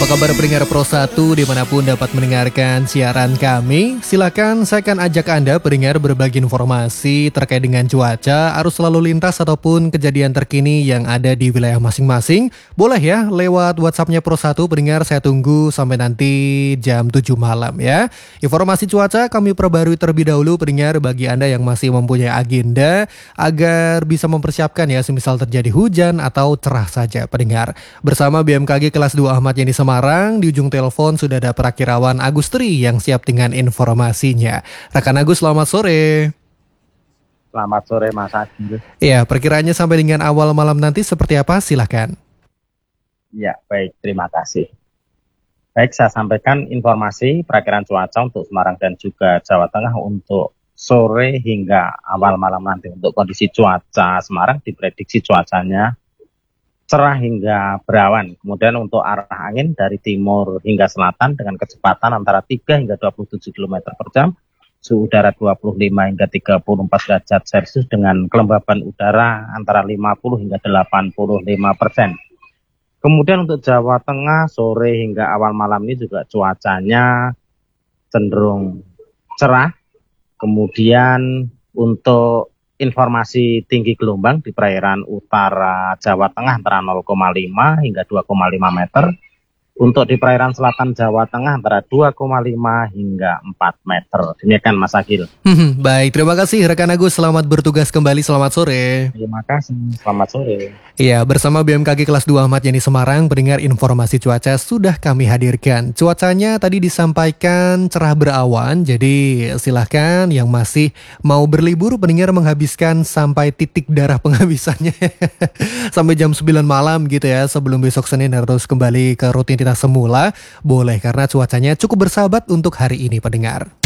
kabar pendengar Pro 1 dimanapun dapat mendengarkan siaran kami? Silakan saya akan ajak Anda pendengar berbagi informasi terkait dengan cuaca, arus lalu lintas ataupun kejadian terkini yang ada di wilayah masing-masing. Boleh ya lewat WhatsApp-nya Pro 1 pendengar, saya tunggu sampai nanti jam 7 malam ya. Informasi cuaca kami perbarui terlebih dahulu pendengar bagi Anda yang masih mempunyai agenda agar bisa mempersiapkan ya semisal terjadi hujan atau cerah saja pendengar. Bersama BMKG kelas 2 Ahmad Yani Semarang, di ujung telepon sudah ada Prakirawan Agustri yang siap dengan informasinya. Rekan Agus, selamat sore. Selamat sore Mas Agil. Ya, perkiraannya sampai dengan awal malam nanti seperti apa? Silahkan. Ya, baik, terima kasih. Baik, saya sampaikan informasi perakiraan cuaca untuk Semarang dan juga Jawa Tengah untuk sore hingga awal malam nanti. Untuk kondisi cuaca Semarang, diprediksi cuacanya cerah hingga berawan. Kemudian untuk arah angin dari timur hingga selatan dengan kecepatan antara 3 hingga 27 km per jam. Suhu udara 25 hingga 34 derajat Celcius dengan kelembaban udara antara 50 hingga 85%. Kemudian untuk Jawa Tengah sore hingga awal malam ini juga cuacanya cenderung cerah. Kemudian untuk informasi tinggi gelombang di perairan utara Jawa Tengah antara 0,5 hingga 2,5 meter. Untuk di perairan selatan Jawa Tengah antara 2,5 hingga 4 meter. Demikian Mas Agil. Baik, terima kasih rekan Agus. Selamat bertugas kembali. Selamat sore. Terima kasih. Selamat sore. Iya, bersama BMKG kelas 2 Ahmad Yani Semarang, pendengar informasi cuaca sudah kami hadirkan. Cuacanya tadi disampaikan cerah berawan, jadi silahkan yang masih mau berlibur pendengar menghabiskan sampai titik darah penghabisannya. Sampai jam 9 malam gitu ya, sebelum besok Senin harus kembali ke rutinitas semula. Boleh karena cuacanya cukup bersahabat untuk hari ini pendengar.